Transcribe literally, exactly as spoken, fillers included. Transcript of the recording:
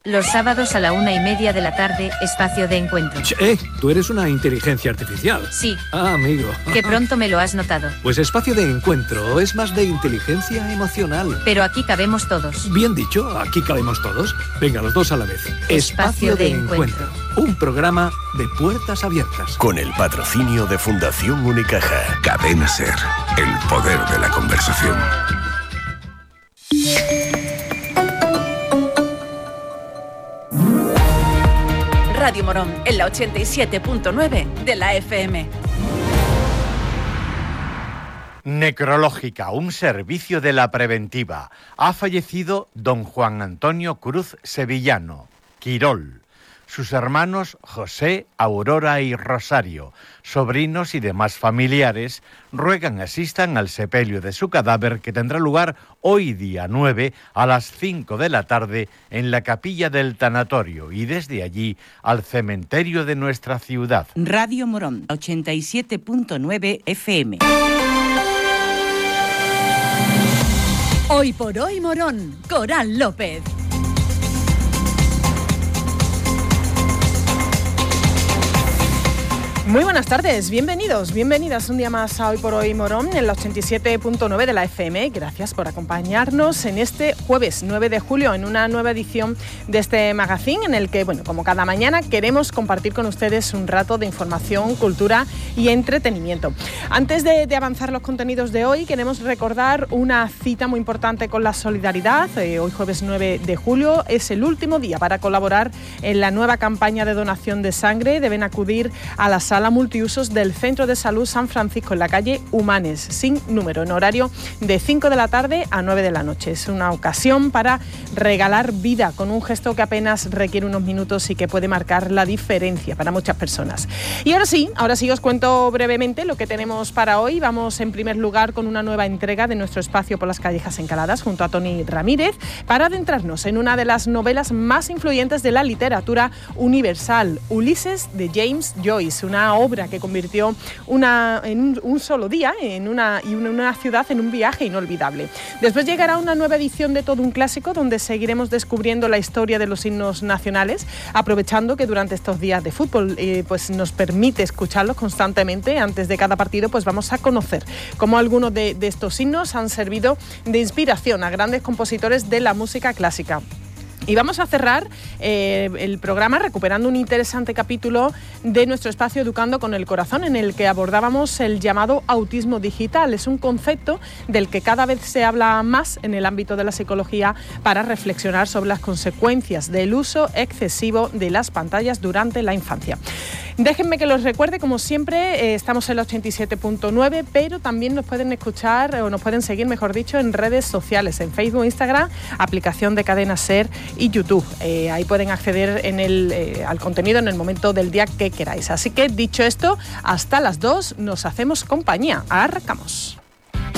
Los sábados a la una y media de la tarde, espacio de encuentro. Eh, tú eres una inteligencia artificial. Sí. Ah, amigo. Que pronto me lo has notado. Pues espacio de encuentro es más de inteligencia emocional. Pero aquí cabemos todos. Bien dicho, aquí cabemos todos. Venga, los dos a la vez. Espacio, espacio de, de encuentro. encuentro. Un programa de puertas abiertas. Con el patrocinio de Fundación Unicaja. Cadena Ser. El poder de la conversación. Radio Morón, en la ochenta y siete punto nueve de la F M. Necrológica, un servicio de la preventiva. Ha fallecido don Juan Antonio Cruz Sevillano, Quirol. Sus hermanos José, Aurora y Rosario, sobrinos y demás familiares, ruegan asistan al sepelio de su cadáver que tendrá lugar hoy día nueve a las cinco de la tarde en la capilla del tanatorio y desde allí al cementerio de nuestra ciudad. Radio Morón, ochenta y siete punto nueve F M. Hoy por hoy Morón, Coral López. Muy buenas tardes, bienvenidos, bienvenidas un día más a Hoy por Hoy Morón en la ochenta y siete punto nueve de la F M. Gracias por acompañarnos en este jueves nueve de julio en una nueva edición de este magazine en el que, bueno, como cada mañana queremos compartir con ustedes un rato de información, cultura y entretenimiento. Antes de, de avanzar los contenidos de hoy, queremos recordar una cita muy importante con la solidaridad. Eh, hoy jueves nueve de julio es el último día para colaborar en la nueva campaña de donación de sangre. Deben acudir a la sala multiusos del Centro de Salud San Francisco en la calle Humanes, sin número, en horario de cinco de la tarde a nueve de la noche. Es una ocasión para regalar vida con un gesto que apenas requiere unos minutos y que puede marcar la diferencia para muchas personas. Y ahora sí, ahora sí os cuento brevemente lo que tenemos para hoy. Vamos en primer lugar con una nueva entrega de nuestro espacio por las callejas encaladas junto a Tony Ramírez para adentrarnos en una de las novelas más influyentes de la literatura universal, Ulises de James Joyce, una obra que convirtió una, en un, un solo día en una, y una, una ciudad en un viaje inolvidable. Después llegará una nueva edición de Todo un Clásico, donde seguiremos descubriendo la historia de los himnos nacionales, aprovechando que durante estos días de fútbol eh, pues nos permite escucharlos constantemente. Antes de cada partido pues vamos a conocer cómo algunos de, de estos himnos han servido de inspiración a grandes compositores de la música clásica. Y vamos a cerrar eh, el programa recuperando un interesante capítulo de nuestro espacio Educando con el Corazón, en el que abordábamos el llamado autismo digital. Es un concepto del que cada vez se habla más en el ámbito de la psicología para reflexionar sobre las consecuencias del uso excesivo de las pantallas durante la infancia. Déjenme que los recuerde, como siempre, eh, estamos en la ochenta y siete punto nueve, pero también nos pueden escuchar o nos pueden seguir, mejor dicho, en redes sociales, en Facebook, Instagram, aplicación de Cadena Ser y YouTube. Eh, ahí pueden acceder en el, eh, al contenido en el momento del día que queráis. Así que, dicho esto, hasta las dos nos hacemos compañía. Arrancamos.